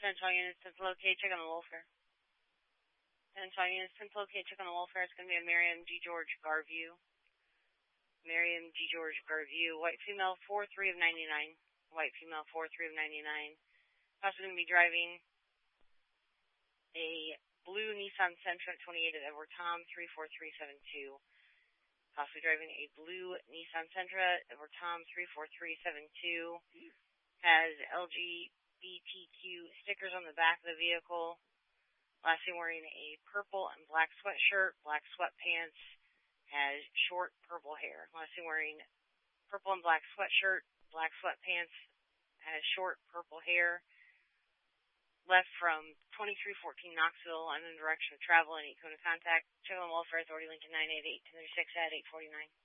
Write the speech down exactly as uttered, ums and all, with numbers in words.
Central units to locate, check on the welfare. Central units to locate, check on the welfare. It's going to be a Miriam G. George Garview. Miriam G. George Garview, white female, four three of ninety-nine. White female, four three of ninety-nine. Also going to be driving a blue Nissan Sentra twenty-eight at Edward Tom, three four three seven two. Possibly driving a blue Nissan Sentra, Edward Tom, three four three seven two. Has L G B T Q stickers on the back of the vehicle. Lastly, wearing a purple and black sweatshirt, black sweatpants. Has short purple hair. Lastly, wearing purple and black sweatshirt, black sweatpants. Has short purple hair. Left from twenty-three fourteen Knoxville and in direction of travel. Any code of contact. Check on Welfare Authority, Lincoln nine eight eight two six at eight forty-nine.